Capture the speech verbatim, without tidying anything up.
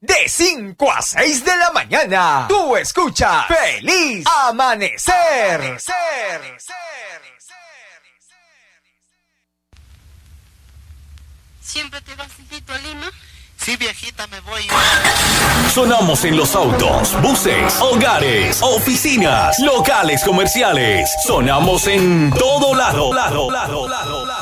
De cinco a seis de la mañana, tú escuchas Feliz Amanecer. Amanecer. ¿Siempre te vas, hijito, a Lima? Sí, viejita, me voy. Sonamos en los autos, buses, hogares, oficinas, locales comerciales. Sonamos en todo lado, lado, lado, lado, lado.